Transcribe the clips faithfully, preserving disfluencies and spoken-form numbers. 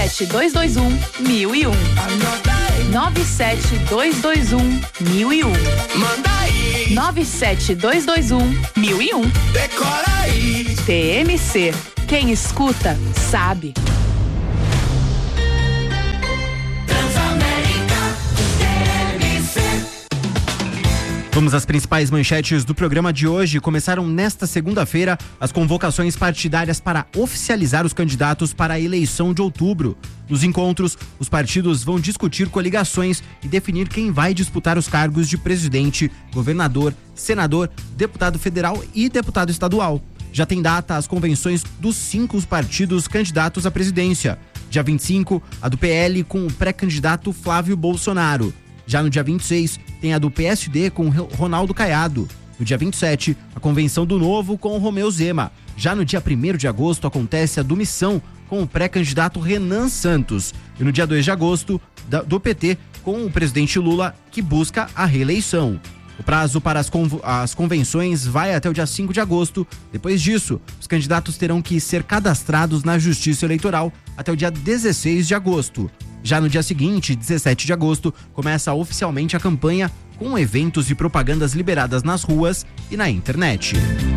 sete dois dois um, mil e um. nove sete dois dois um, mil e um. Manda aí. nove sete dois dois um, mil e um. Decora aí. T M C. Quem escuta, sabe. Vamos às principais manchetes do programa de hoje. Começaram nesta segunda-feira as convocações partidárias para oficializar os candidatos para a eleição de outubro. Nos encontros, os partidos vão discutir coligações e definir quem vai disputar os cargos de presidente, governador, senador, deputado federal e deputado estadual. Já tem data as convenções dos cinco partidos candidatos à presidência. Dia vinte e cinco, a do P L com o pré-candidato Flávio Bolsonaro. Já no dia vinte e seis, tem a do P S D com Ronaldo Caiado. No dia vinte e sete, a convenção do Novo com o Romeu Zema. Já no dia primeiro de agosto, acontece a do Missão com o pré-candidato Renan Santos. E no dia dois de agosto, do P T com o presidente Lula, que busca a reeleição. O prazo para as, conv- as convenções vai até o dia cinco de agosto. Depois disso, os candidatos terão que ser cadastrados na Justiça Eleitoral até o dia dezesseis de agosto. Já no dia seguinte, dezessete de agosto, começa oficialmente a campanha com eventos e propagandas liberadas nas ruas e na internet.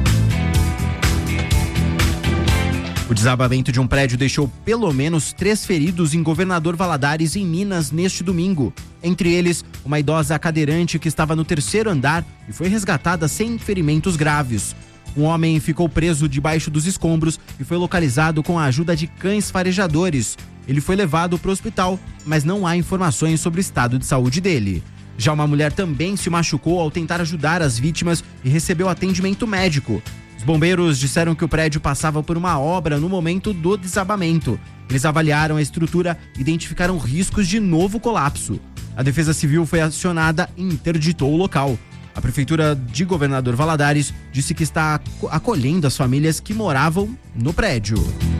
O desabamento de um prédio deixou pelo menos três feridos em Governador Valadares, em Minas, neste domingo. Entre eles, uma idosa cadeirante que estava no terceiro andar e foi resgatada sem ferimentos graves. Um homem ficou preso debaixo dos escombros e foi localizado com a ajuda de cães farejadores. Ele foi levado para o hospital, mas não há informações sobre o estado de saúde dele. Já uma mulher também se machucou ao tentar ajudar as vítimas e recebeu atendimento médico. Os bombeiros disseram que o prédio passava por uma obra no momento do desabamento. Eles avaliaram a estrutura e identificaram riscos de novo colapso. A Defesa Civil foi acionada e interditou o local. A Prefeitura de Governador Valadares disse que está acolhendo as famílias que moravam no prédio.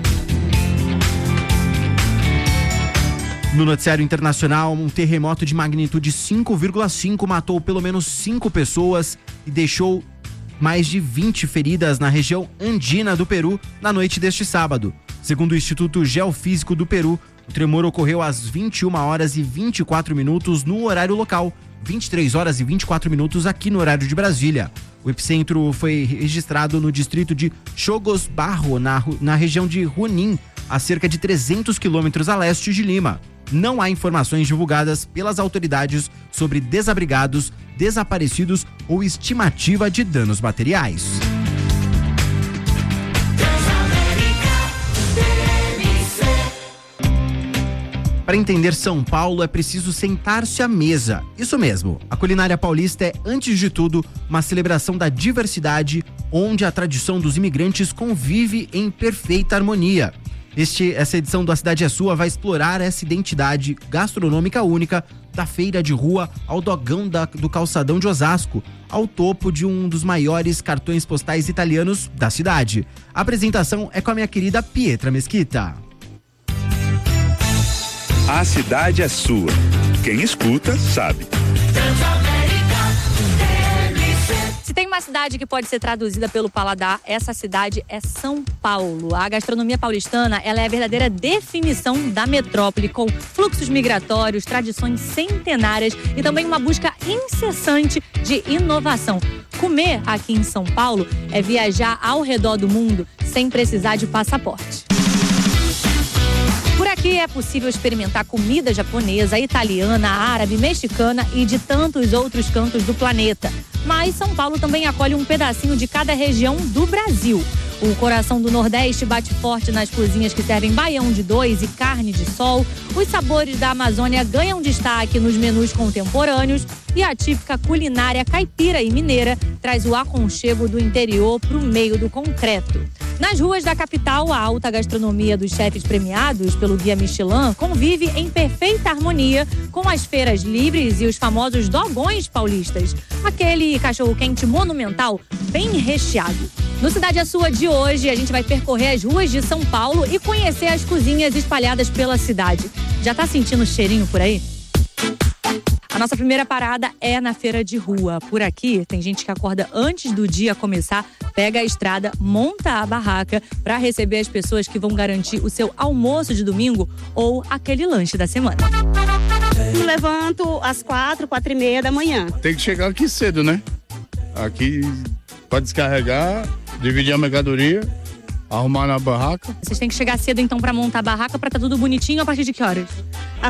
No noticiário internacional, um terremoto de magnitude cinco vírgula cinco matou pelo menos cinco pessoas e deixou mais de vinte feridas na região andina do Peru na noite deste sábado. Segundo o Instituto Geofísico do Peru, o tremor ocorreu às vinte e uma horas e vinte e quatro minutos no horário local, vinte e três horas e vinte e quatro minutos aqui no horário de Brasília. O epicentro foi registrado no distrito de Chogos Barro, na, na região de Junín, a cerca de trezentos quilômetros a leste de Lima. Não há informações divulgadas pelas autoridades sobre desabrigados, desaparecidos ou estimativa de danos materiais. Para entender São Paulo é preciso sentar-se à mesa. Isso mesmo, a culinária paulista é, antes de tudo, uma celebração da diversidade, onde a tradição dos imigrantes convive em perfeita harmonia. Este, essa edição do A Cidade é Sua vai explorar essa identidade gastronômica única, da feira de rua ao dogão da, do calçadão de Osasco, ao topo de um dos maiores cartões postais italianos da cidade. A apresentação é com a minha querida Pietra Mesquita. A Cidade é Sua. Quem escuta, sabe. Se tem uma cidade que pode ser traduzida pelo paladar, essa cidade é São Paulo. A gastronomia paulistana, ela é a verdadeira definição da metrópole, com fluxos migratórios, tradições centenárias e também uma busca incessante de inovação. Comer aqui em São Paulo é viajar ao redor do mundo sem precisar de passaporte. Por aqui é possível experimentar comida japonesa, italiana, árabe, mexicana e de tantos outros cantos do planeta. Mas São Paulo também acolhe um pedacinho de cada região do Brasil. O coração do Nordeste bate forte nas cozinhas que servem baião de dois e carne de sol. Os sabores da Amazônia ganham destaque nos menus contemporâneos. E a típica culinária caipira e mineira traz o aconchego do interior para o meio do concreto. Nas ruas da capital, a alta gastronomia dos chefes premiados pelo Guia Michelin convive em perfeita harmonia com as feiras livres e os famosos dogões paulistas. Aquele cachorro-quente monumental bem recheado. No Cidade é Sua de hoje, a gente vai percorrer as ruas de São Paulo e conhecer as cozinhas espalhadas pela cidade. Já tá sentindo o cheirinho por aí? A nossa primeira parada é na feira de rua. Por aqui, tem gente que acorda antes do dia começar, pega a estrada, monta a barraca para receber as pessoas que vão garantir o seu almoço de domingo ou aquele lanche da semana. Eu levanto às quatro, quatro e meia da manhã. Tem que chegar aqui cedo, né? Aqui para descarregar, dividir a mercadoria, arrumar na barraca. Vocês têm que chegar cedo então para montar a barraca para tá tudo bonitinho a partir de que horas?